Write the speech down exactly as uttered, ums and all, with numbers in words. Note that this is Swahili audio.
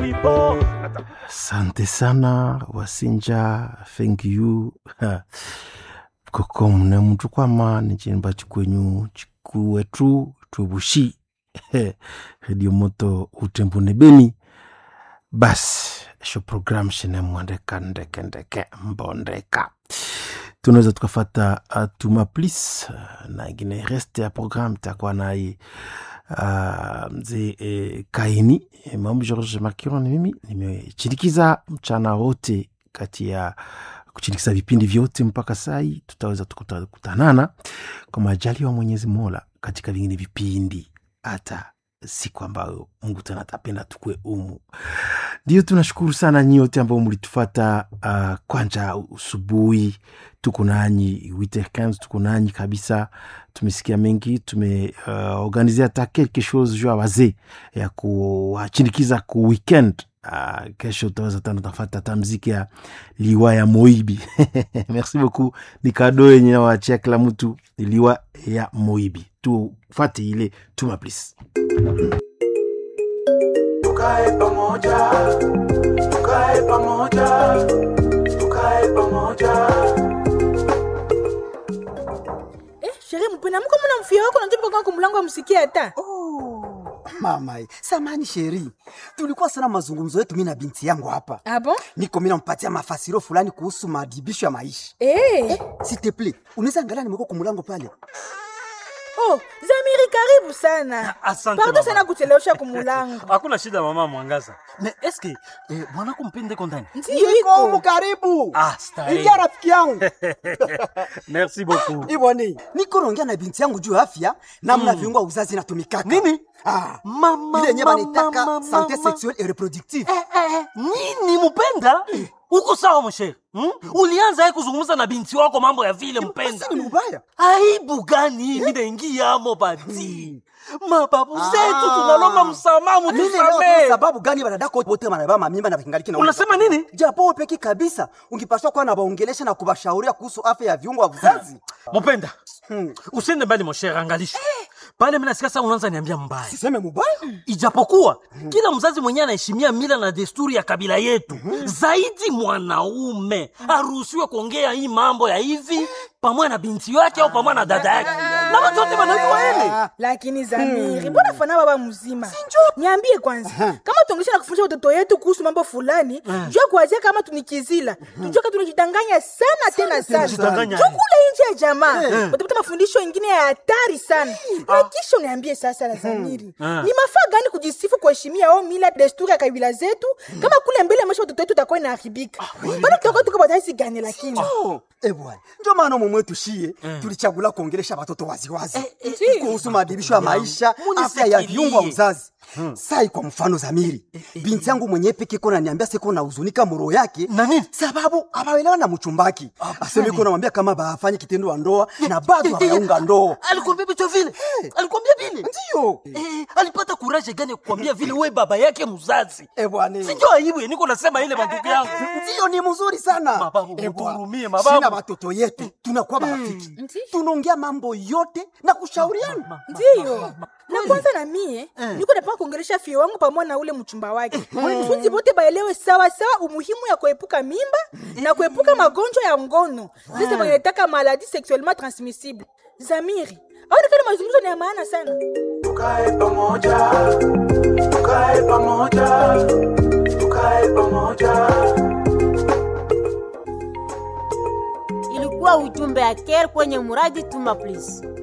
Bibo. Asante sana Wasinja, thank you. Koko mne mtu kwa ma ni chimba chikwenyu chikuwetu tubushi. Radio Moto Utembune Beni. Bas, sho program shene mwandeka ndeke ndeke mbondeka. Tunaweza tukafata uh, Tuma Please uh, na ingine reste ya program takuwa na hii uh, mze eh, Kaini eh, Mamu George Makiro ni mimi nimechirikiza mchana wote kati ya kuchirikiza vipindi vyote mpaka sai tutaweza tukutanana kwa majali wa Mwenyezi Mola katika vingine vipindi hata siku ambayo Mungu tena atapenda tukue umu. Ndio tunashukuru sana nyote ambao mlitufuata uh, kwanja usubuhi tuko nanyi eight heures quinze tuko nanyi kabisa. Tumesikia mengi, tume uh, organiser hata quelque chose juu wazee ya kuwachinikiza ku weekend. Uh, kesho tutaweza tano tafuta tamziki ya liwa ya Moibi. Merci beaucoup. Ni kado yenye na waachia kila mtu liwa ya Moibi. Tufuate ile Tuma Please. Tukae pamoja, tukae pamoja, tukae pamoja. Eh, Shere mpena mko mna mfia wako na njoo kwa kumlango msikia hata. Oh, mama, samani Sheri. Tulikuwa sana mazungumzo yetu mimi na binti yangu hapa. Ah bon? Niko mimi nampatia mafasiro fulani kuhusu madibisho ya maisha. Eh, eh s'il te plaît, unaweza angalia nimeko kumlango pale. Oh, Zamiri karibu sana. Asante. Pardon sana kuchelewesha kumulango. Hakuna shida mama Mwangaza. Na eske eh, mwanako mpende kondani? Ndio iko. Karibu. Ah, stari. Ingia rafiki yangu. Merci beaucoup. Iboni, niko naongea na binti yangu juu afya namna mm. viungo uzazi inatumikaka. Nini? Ah, mama. Ile nyama nitaka santé sexuelle et reproductive. Eh, eh, eh. Nini mpenda? Uko sawa mshe? Hmm? Ulianza yeye kuzungumza na binti wako mambo ya vile mpenda. Ni mbaya. Aibu gani mimi naingia amo bati? Mababu zetu tunalomba msamaha mtusamee. Sababu gani wanadako wote wanabeba mimba na vingaliki na unasema nini? Japo peki kabisa ungepaswa kuwa na waongelesha na kubashauria kuhusu afya ya viungo vya uzazi. Mpenda. Hmm. Usiende mbali mshe, angalisha. Pale mimi nasikia sasa unaanza niambia mbaya. Siseme mbaya? Ijapokuwa hmm. kila mzazi mwenyewe anaheshimia mila na desturi ya kabila yetu. Hmm. Zaidi mwanaume hmm. aruhusiwe kuongea hii mambo ya hivi pamoja na binti yake au pamoja na dada yake. Na watu wote wanajua hili. Lakini Zamiri, mbona hmm. fana baba mzima? Niambie kwanza, kama tuongelesha na kufundisha watoto wetu kuhusu mambo fulani, hmm. jua kuanzia kama tunikizila, hmm. tujue kama tunajidanganya sana tena sana. Tukule nje ya jamaa. Hmm. Utapata mafundisho mengine ya hatari sana. Na kisha uniambie sasa la Zamiri. Hmm. Ni mafaa gani kujisifu kuheshimia au mila desturi ya kabila zetu hmm. kama kule mbele maisha watoto wetu utakuwa inaharibika? Bado tutakuwa tuko badaisi gani lakini? Oh, eh bwana. Ndio maana mume wetu shie mm. tulichagula kuongelesha watoto waziwazi eh, eh, kuhusu maadibisho ya maisha, afya ya viungo vya uzazi. Hmm. Sai kwa mfano Zamiri, eh, eh, binti yangu mwenyewe peke kona niambia siko na huzunika moro yake nani? Sababu abaelewa na mchumbaki. Aseme kona mwambia kama baafanye kitendo wa ndoa na bado hawaunga ndoa. Alikwambia vitu vile? Hey. Alikwambia vile? Ndio. Eh, alipata courage gani kukwambia vile wewe baba yake mzazi? Eh bwana. Sio aibu, niko nasema ile mandugu yangu. Ndio ni mzuri sana. Mababu, mturumie mababu. Sina watoto yetu, tunakuwa marafiki. Mm. Tunaongea mambo yote na kushauriana. Ndio. Na kwanza na mie, mm. niko napaka kuongelesha fio wangu pamoja na ule mchumba wake. Wanafunzi wote baelewe sawa sawa umuhimu ya kuepuka mimba na kuepuka magonjwa ya ngono. Sasa wanataka maladi sexuellement transmissible. Zamiri, au ni kana mazungumzo ni ya maana sana. Tukae pamoja. Tukae pamoja. Tukae pamoja. Ilikuwa ujumbe ya Care kwenye muradi Tuma Please.